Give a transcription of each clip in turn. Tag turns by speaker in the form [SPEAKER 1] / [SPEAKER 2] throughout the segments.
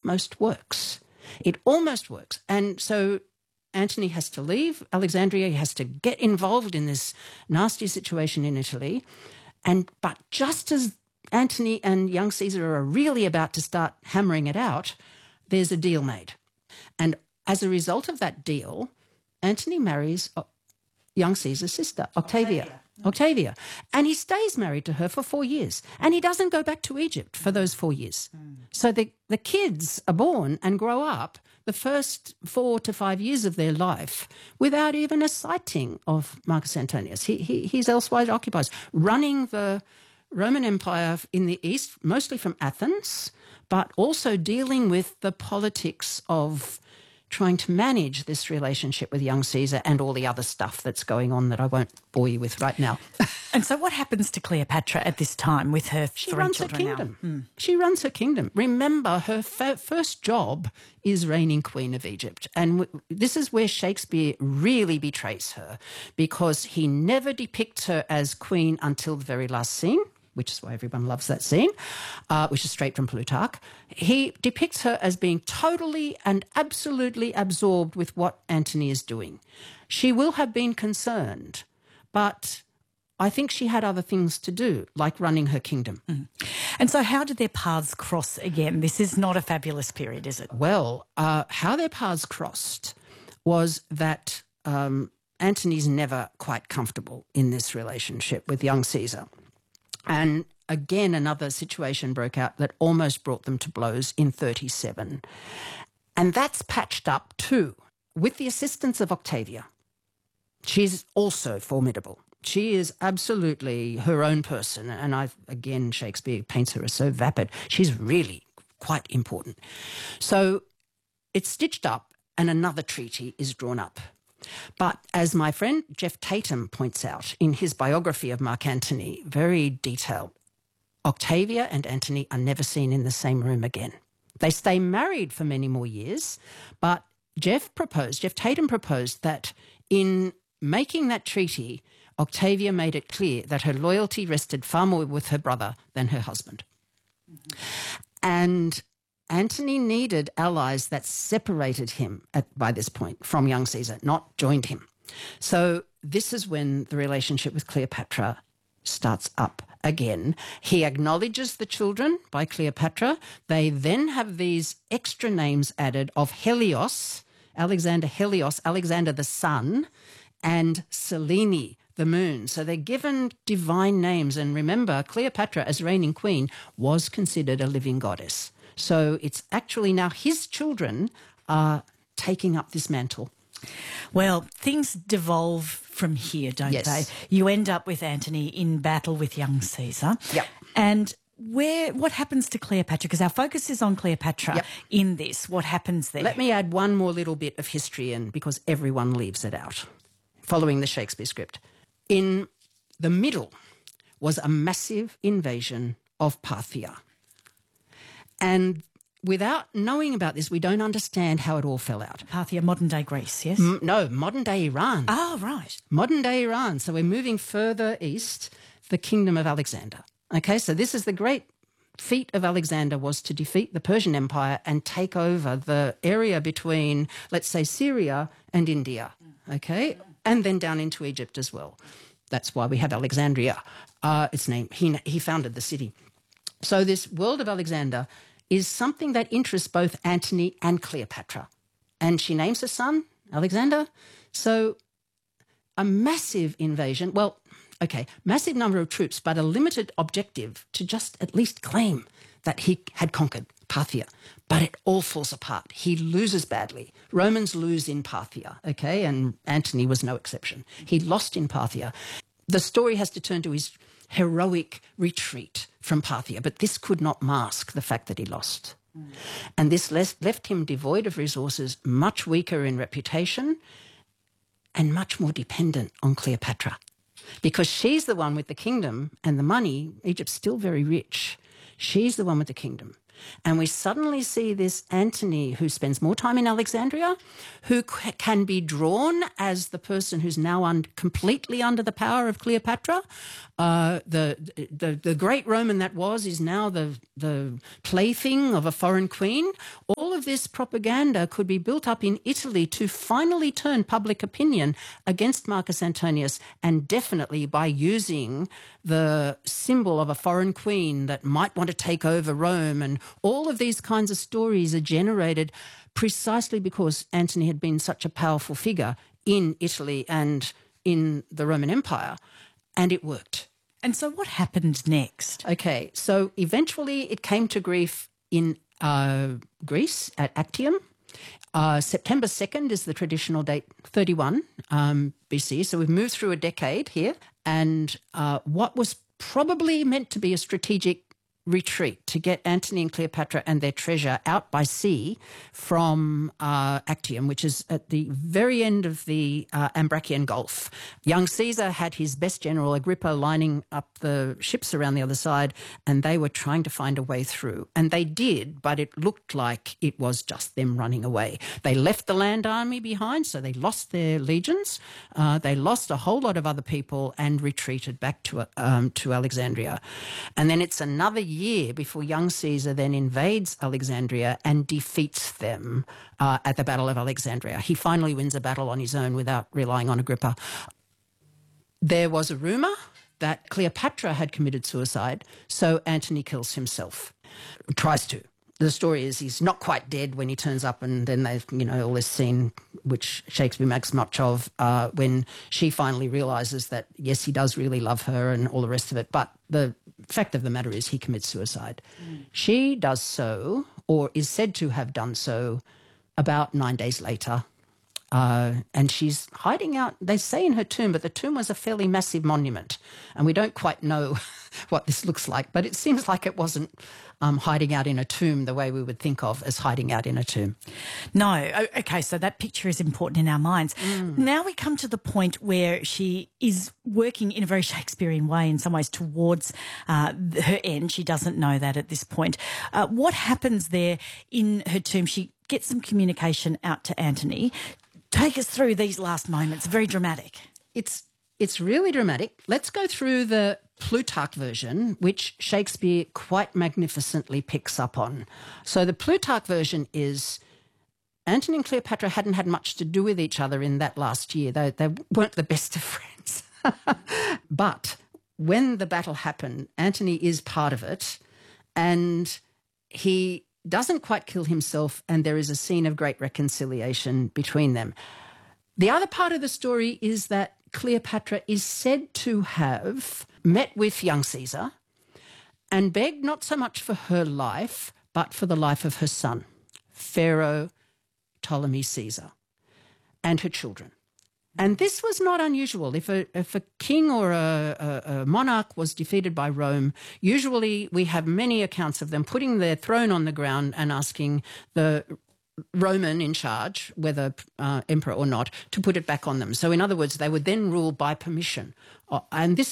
[SPEAKER 1] almost works. It almost works. And so Antony has to leave Alexandria. He has to get involved in this nasty situation in Italy. But just as Antony and young Caesar are really about to start hammering it out, there's a deal made. And as a result of that deal, Antony marries young Caesar's sister, Octavia. And he stays married to her for 4 years. And he doesn't go back to Egypt for those 4 years. So the kids are born and grow up the first 4 to 5 years of their life without even a sighting of Marcus Antonius. He's elsewhere occupied, running the Roman Empire in the east, mostly from Athens, but also dealing with the politics of trying to manage this relationship with young Caesar and all the other stuff that's going on that I won't bore you with right now.
[SPEAKER 2] And so what happens to Cleopatra at this time with her
[SPEAKER 1] She
[SPEAKER 2] three
[SPEAKER 1] runs her
[SPEAKER 2] children
[SPEAKER 1] kingdom.
[SPEAKER 2] now?
[SPEAKER 1] She runs her kingdom. Remember, her first job is reigning queen of Egypt. And this is where Shakespeare really betrays her, because he never depicts her as queen until the very last scene, which is why everyone loves that scene, which is straight from Plutarch. He depicts her as being totally and absolutely absorbed with what Antony is doing. She will have been concerned, but I think she had other things to do, like running her kingdom.
[SPEAKER 2] And so how did their paths cross again? This is not a fabulous period, is it?
[SPEAKER 1] Well, how their paths crossed was that Antony's never quite comfortable in this relationship with young Caesar. And again, another situation broke out that almost brought them to blows in 37. And that's patched up too, with the assistance of Octavia. She's also formidable. She is absolutely her own person. And again, Shakespeare paints her as so vapid. She's really quite important. So it's stitched up and another treaty is drawn up. But as my friend Jeff Tatum points out in his biography of Mark Antony, very detailed, Octavia and Antony are never seen in the same room again. They stay married for many more years, but Jeff Tatum proposed that in making that treaty, Octavia made it clear that her loyalty rested far more with her brother than her husband. And Antony needed allies that separated him by this point from young Caesar, not joined him. So this is when the relationship with Cleopatra starts up again. He acknowledges the children by Cleopatra. They then have these extra names added of Helios, Alexander the sun, and Selene, the moon. So they're given divine names. And remember, Cleopatra, as reigning queen, was considered a living goddess. So it's actually now his children are taking up this mantle.
[SPEAKER 2] Well, things devolve from here, don't they? You end up with Antony in battle with young Caesar.
[SPEAKER 1] Yep.
[SPEAKER 2] And what happens to Cleopatra? Because our focus is on Cleopatra in this. What happens there?
[SPEAKER 1] Let me add one more little bit of history in, because everyone leaves it out, following the Shakespeare script. In the middle was a massive invasion of Parthia. And without knowing about this, we don't understand how it all fell out.
[SPEAKER 2] Parthia, modern-day Greece, yes?
[SPEAKER 1] No, modern-day Iran.
[SPEAKER 2] Oh, right.
[SPEAKER 1] Modern-day Iran. So we're moving further east, the kingdom of Alexander. Okay, so this is the great feat of Alexander, was to defeat the Persian Empire and take over the area between, let's say, Syria and India, okay, and then down into Egypt as well. That's why we have Alexandria. Its name, he founded the city. So this world of Alexander is something that interests both Antony and Cleopatra. And she names her son Alexander. So a massive invasion, massive number of troops, but a limited objective to just at least claim that he had conquered Parthia. But it all falls apart. He loses badly. Romans lose in Parthia, okay, and Antony was no exception. He lost in Parthia. The story has to turn to his heroic retreat from Parthia, but this could not mask the fact that he lost. And this left him devoid of resources, much weaker in reputation, and much more dependent on Cleopatra. Because she's the one with the kingdom and the money. Egypt's still very rich. She's the one with the kingdom. And we suddenly see this Antony who spends more time in Alexandria, who can be drawn as the person who's now completely under the power of Cleopatra. The great Roman that was is now the plaything of a foreign queen. All of this propaganda could be built up in Italy to finally turn public opinion against Marcus Antonius, and definitely by using the symbol of a foreign queen that might want to take over Rome. And all of these kinds of stories are generated precisely because Antony had been such a powerful figure in Italy and in the Roman Empire, and it worked.
[SPEAKER 2] And so what happened next?
[SPEAKER 1] Okay, so eventually it came to grief in Greece at Actium. September 2nd is the traditional date, 31 BC. So we've moved through a decade here. And what was probably meant to be a strategic retreat to get Antony and Cleopatra and their treasure out by sea from Actium, which is at the very end of the Ambracian Gulf. Young Caesar had his best general, Agrippa, lining up the ships around the other side, and they were trying to find a way through. And they did, but it looked like it was just them running away. They left the land army behind, so they lost their legions. They lost a whole lot of other people and retreated back to Alexandria. And then it's another year before young Caesar then invades Alexandria and defeats them at the Battle of Alexandria. He finally wins a battle on his own without relying on Agrippa. There was a rumour that Cleopatra had committed suicide, so Antony kills himself. Tries to. The story is he's not quite dead when he turns up, and then they've, all this scene which Shakespeare makes much of when she finally realises that, yes, he does really love her and all the rest of it. But the fact of the matter is he commits suicide. She does so, or is said to have done so, about 9 days later. And she's hiding out, they say, in her tomb, but the tomb was a fairly massive monument. And we don't quite know what this looks like, but it seems like it wasn't hiding out in a tomb the way we would think of as hiding out in a tomb.
[SPEAKER 2] No. Okay, so that picture is important in our minds. Now we come to the point where she is working in a very Shakespearean way in some ways towards her end. She doesn't know that at this point. What happens there in her tomb? She gets some communication out to Antony. Take us through these last moments. Very dramatic.
[SPEAKER 1] It's really dramatic. Let's go through the Plutarch version, which Shakespeare quite magnificently picks up on. So the Plutarch version is Antony and Cleopatra hadn't had much to do with each other in that last year. They weren't the best of friends. But when the battle happened, Antony is part of it, and he doesn't quite kill himself, and there is a scene of great reconciliation between them. The other part of the story is that Cleopatra is said to have met with young Caesar and begged not so much for her life, but for the life of her son, Pharaoh Ptolemy Caesar, and her children. And this was not unusual. If a king or a monarch was defeated by Rome, usually we have many accounts of them putting their throne on the ground and asking the Roman in charge, whether emperor or not, to put it back on them. So in other words, they would then rule by permission. And this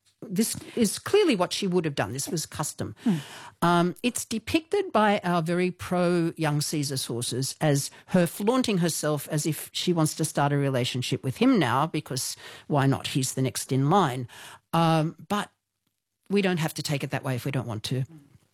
[SPEAKER 1] is clearly what she would have done. This was custom. It's depicted by our very pro-young Caesar sources as her flaunting herself as if she wants to start a relationship with him now, because why not? He's the next in line. But we don't have to take it that way if we don't want to.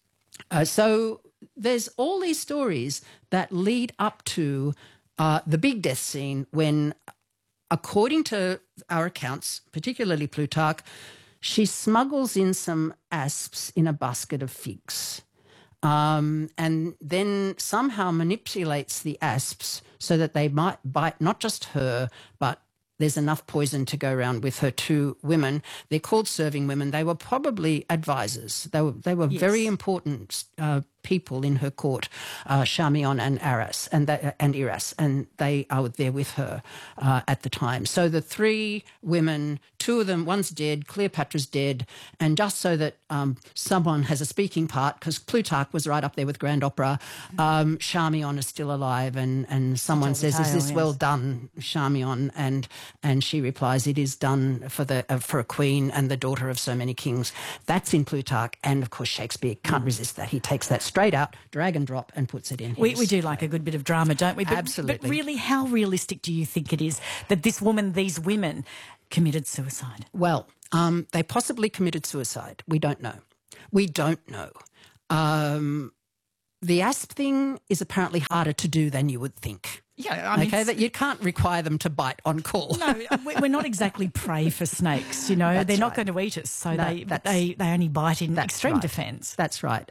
[SPEAKER 1] So there's all these stories that lead up to the big death scene when, according to our accounts, particularly Plutarch, she smuggles in some asps in a basket of figs, and then somehow manipulates the asps so that they might bite not just her, but there's enough poison to go around with her two women. They're called serving women. They were probably advisors. They were yes. very important people in her court, Charmion and Iras, and they are there with her at the time. So the three women, two of them, one's dead, Cleopatra's dead, and just so that someone has a speaking part, because Plutarch was right up there with Grand Opera, Charmion is still alive, and someone says, "Is this well done, Charmion?" And she replies, "It is done for a queen and the daughter of so many kings." That's in Plutarch, and of course Shakespeare can't resist that. He takes that straight out, drag and drop, and puts it in.
[SPEAKER 2] We do like a good bit of drama, don't we?
[SPEAKER 1] Absolutely.
[SPEAKER 2] But really, how realistic do you think it is that these women committed suicide?
[SPEAKER 1] Well, they possibly committed suicide. We don't know. The asp thing is apparently harder to do than you would think.
[SPEAKER 2] Yeah, I mean,
[SPEAKER 1] okay, that you can't require them to bite on call.
[SPEAKER 2] No, we're not exactly prey for snakes. You know,
[SPEAKER 1] That's
[SPEAKER 2] they're not
[SPEAKER 1] right.
[SPEAKER 2] going to eat us, so
[SPEAKER 1] No,
[SPEAKER 2] they only bite in extreme
[SPEAKER 1] right.
[SPEAKER 2] defence.
[SPEAKER 1] That's right.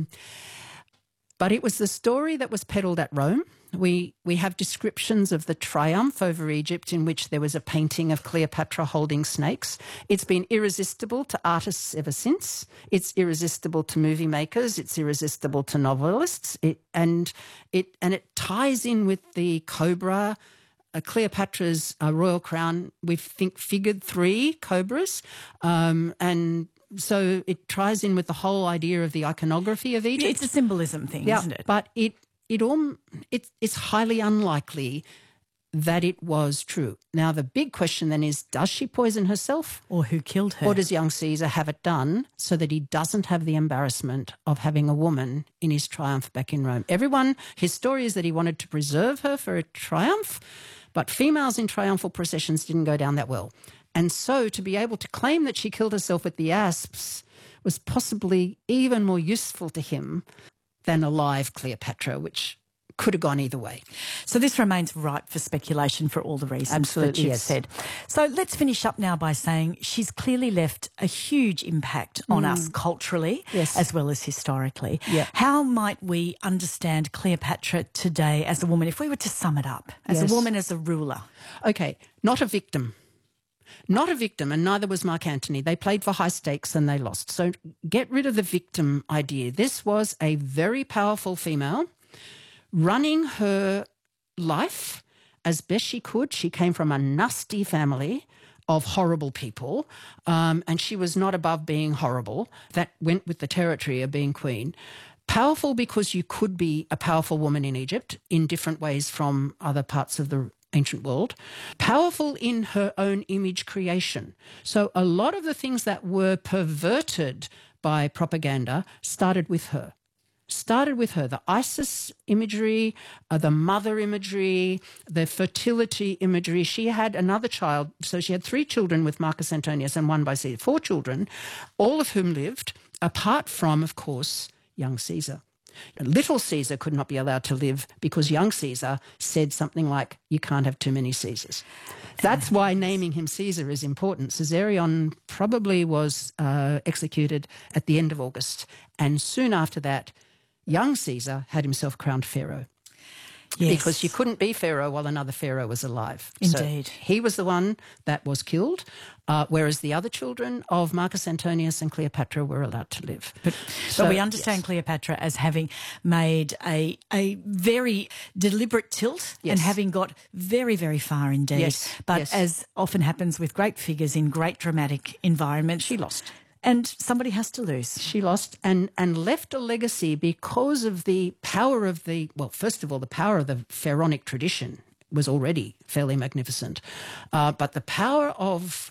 [SPEAKER 1] But it was the story that was peddled at Rome. We have descriptions of the triumph over Egypt in which there was a painting of Cleopatra holding snakes. It's been irresistible to artists ever since. It's irresistible to movie makers. It's irresistible to novelists. It ties in with the cobra. Cleopatra's royal crown, we think, figured 3 cobras, and so it ties in with the whole idea of the iconography of Egypt.
[SPEAKER 2] It's a symbolism thing, isn't it?
[SPEAKER 1] But it's highly unlikely that it was true. Now, the big question then is, does she poison herself?
[SPEAKER 2] Or who killed her?
[SPEAKER 1] Or does young Caesar have it done so that he doesn't have the embarrassment of having a woman in his triumph back in Rome? His story is that he wanted to preserve her for a triumph, but females in triumphal processions didn't go down that well. And so to be able to claim that she killed herself with the asps was possibly even more useful to him than a live Cleopatra, which could have gone either way.
[SPEAKER 2] So this remains ripe for speculation for all the reasons
[SPEAKER 1] Absolutely,
[SPEAKER 2] that you've
[SPEAKER 1] yes.
[SPEAKER 2] said. So let's finish up now by saying she's clearly left a huge impact on us culturally as well as historically.
[SPEAKER 1] Yeah.
[SPEAKER 2] How might we understand Cleopatra today as a woman, if we were to sum it up, as
[SPEAKER 1] Yes.
[SPEAKER 2] a woman, as a ruler?
[SPEAKER 1] Okay, not a victim. Not a victim, and neither was Mark Antony. They played for high stakes and they lost. So get rid of the victim idea. This was a very powerful female running her life as best she could. She came from a nasty family of horrible people, and she was not above being horrible. That went with the territory of being queen. Powerful because you could be a powerful woman in Egypt in different ways from other parts of the ancient world. Powerful in her own image creation. So a lot of the things that were perverted by propaganda started with her. The Isis imagery, the mother imagery, the fertility imagery. She had another child, so she had 3 children with Marcus Antonius and 1 by Caesar, 4 children, all of whom lived, apart from, of course, young Caesar. Little Caesar could not be allowed to live because young Caesar said something like, you can't have too many Caesars. That's why naming him Caesar is important. Caesarion probably was executed at the end of August, and soon after that, young Caesar had himself crowned pharaoh.
[SPEAKER 2] Yes.
[SPEAKER 1] Because you couldn't be pharaoh while another pharaoh was alive.
[SPEAKER 2] Indeed.
[SPEAKER 1] So he was the one that was killed, whereas the other children of Marcus Antonius and Cleopatra were allowed to live.
[SPEAKER 2] But we understand Cleopatra as having made a very deliberate tilt and having got very, very far indeed.
[SPEAKER 1] Yes.
[SPEAKER 2] But as often happens with great figures in great dramatic environments,
[SPEAKER 1] She lost.
[SPEAKER 2] And somebody has to lose.
[SPEAKER 1] She lost and left a legacy because of the power of first of all, the power of the pharaonic tradition was already fairly magnificent. But the power of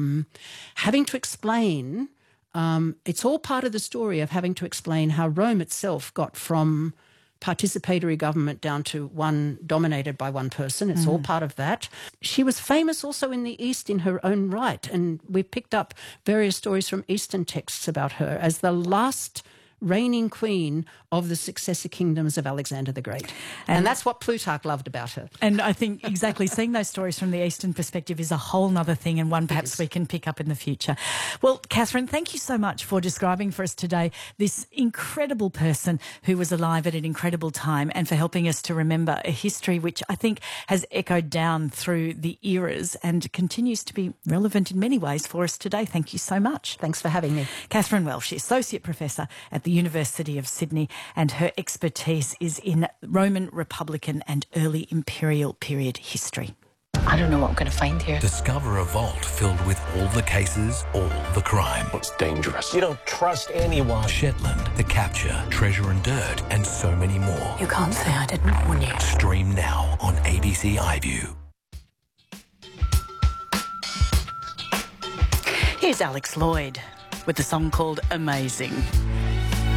[SPEAKER 1] having to explain, it's all part of the story of having to explain how Rome itself got from participatory government down to one dominated by one person. It's all part of that. She was famous also in the East in her own right, and we picked up various stories from Eastern texts about her as the last reigning queen of the successor kingdoms of Alexander the Great. And that's what Plutarch loved about her.
[SPEAKER 2] And I think exactly seeing those stories from the Eastern perspective is a whole nother thing, and one perhaps we can pick up in the future. Well, Catherine, thank you so much for describing for us today this incredible person who was alive at an incredible time, and for helping us to remember a history which I think has echoed down through the eras and continues to be relevant in many ways for us today. Thank you so much.
[SPEAKER 1] Thanks for having me.
[SPEAKER 2] Catherine Welsh, Associate Professor at the University of Sydney, and her expertise is in Roman, Republican and early imperial period history.
[SPEAKER 3] I don't know what I'm going to find here.
[SPEAKER 4] Discover a vault filled with all the cases, all the crime.
[SPEAKER 5] It's dangerous. You don't trust anyone.
[SPEAKER 4] Shetland, The Capture, Treasure and Dirt, and so many more.
[SPEAKER 3] You can't say I didn't warn you.
[SPEAKER 4] Stream now on ABC iView.
[SPEAKER 2] Here's Alex Lloyd with a song called Amazing.